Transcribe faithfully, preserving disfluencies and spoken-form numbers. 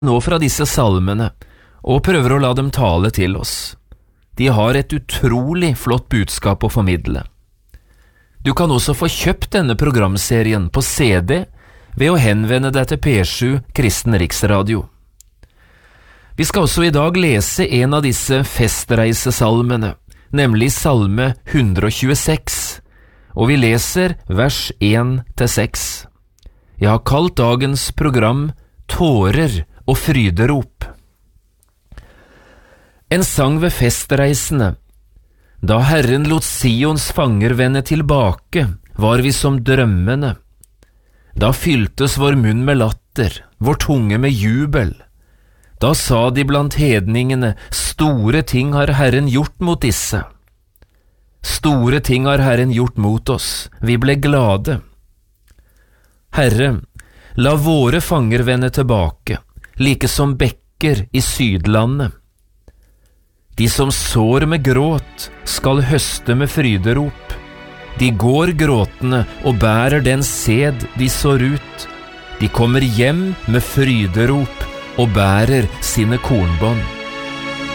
nå fra disse salmene og prøver å la dem tale til oss. De har et utrolig flott budskap å formidle. Du kan også få kjøpt denne programserien på C D ved å henvende deg til P sju Kristen Riksradio. Vi skal også i dag lese en av disse festreisesalmene, nemlig salme hundre og tjueseks, og vi leser vers én til seks. Jeg har kalt dagens program Tårer og fryderop. En sang ved festreisene. Da Herren lot Sions fanger vende tilbake, var vi som drømmene. Da fyltes vår munn med latter, vår tunge med jubel. Da sa de blant hedningene, store ting har Herren gjort mot disse. Store ting har Herren gjort mot oss, vi ble glade. Herre, la våre fanger vende tilbake, like som bekker i Sydlandet. De som sår med gråt skal høste med fryderop. De går gråtende og bærer den sæd de sår ut. De kommer hjem med fryderop og bærer sine kornbånd.